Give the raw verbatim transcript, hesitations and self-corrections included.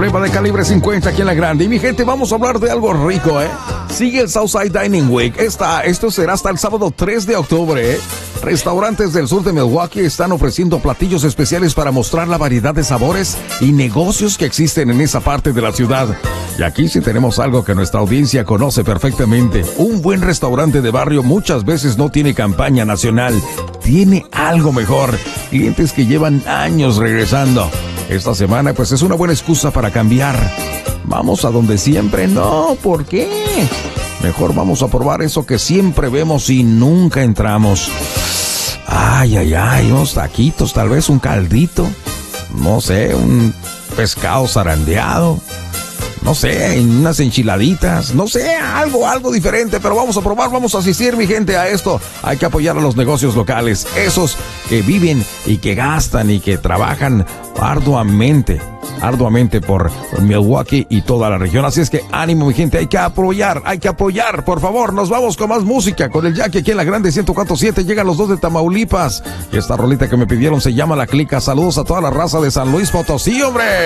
problema de calibre cincuenta aquí en La Grande. Y mi gente, vamos a hablar de algo rico, ¿eh? Sigue el Southside Dining Week. Esta, esto será hasta el sábado tres de octubre, ¿eh? Restaurantes del sur de Milwaukee están ofreciendo platillos especiales para mostrar la variedad de sabores y negocios que existen en esa parte de la ciudad. Y aquí sí tenemos algo que nuestra audiencia conoce perfectamente. Un buen restaurante de barrio muchas veces no tiene campaña nacional. Tiene algo mejor. Clientes que llevan años regresando. Esta semana pues es una buena excusa para cambiar. ¿Vamos a donde siempre? No, ¿por qué? Mejor vamos a probar eso que siempre vemos y nunca entramos. Ay, ay, ay, unos taquitos, tal vez un caldito. No sé, un pescado zarandeado. No sé, unas enchiladitas, no sé, algo, algo diferente, pero vamos a probar, vamos a asistir, mi gente, a esto. Hay que apoyar a los negocios locales, esos que viven y que gastan y que trabajan arduamente, arduamente por Milwaukee y toda la región. Así es que ánimo, mi gente, hay que apoyar, hay que apoyar, por favor. Nos vamos con más música, con el Jackie aquí en La Grande ciento cuatro punto siete. Llegan los dos de Tamaulipas y esta rolita que me pidieron se llama La Clica. Saludos a toda la raza de San Luis Potosí, hombre.